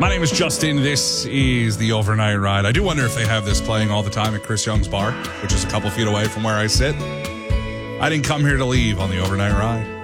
My name is Justin. This is the Overnight Ride. I do wonder if they have this playing all the time at Chris Young's bar, which is a couple feet away from where I sit. I didn't come here to leave on the Overnight Ride.